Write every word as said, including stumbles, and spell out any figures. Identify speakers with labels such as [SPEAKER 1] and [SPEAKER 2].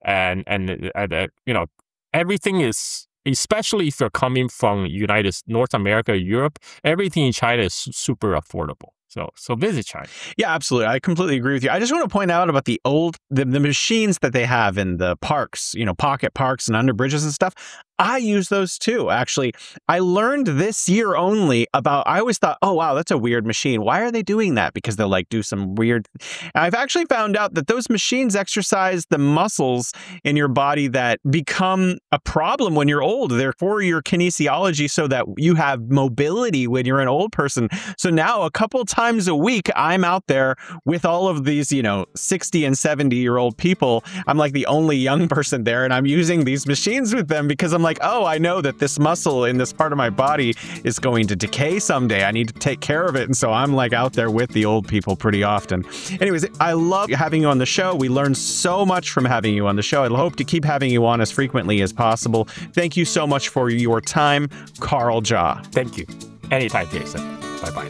[SPEAKER 1] and and uh, uh, you know everything is. Especially if you're coming from United North America, Europe, everything in China is super affordable. So, so visit China.
[SPEAKER 2] Yeah, absolutely. I completely agree with you. I just want to point out about the old, the, the machines that they have in the parks, you know, pocket parks and under bridges and stuff. I use those too, actually. I learned this year only about, I always thought, oh, wow, that's a weird machine. Why are they doing that? Because they'll like do some weird. I've actually found out that those machines exercise the muscles in your body that become a problem when you're old. They're for your kinesiology so that you have mobility when you're an old person. So now a couple times a week, I'm out there with all of these, you know, sixty and seventy year old people. I'm like the only young person there, and I'm using these machines with them because I'm like, oh, I know that this muscle in this part of my body is going to decay someday. I need to take care of it. And so I'm like out there with the old people pretty often. Anyways, I love having you on the show. We learned so much from having you on the show. I hope to keep having you on as frequently as possible. Thank you so much for your time, Carl Jia.
[SPEAKER 1] Thank you. Anytime, Jason. Bye-bye.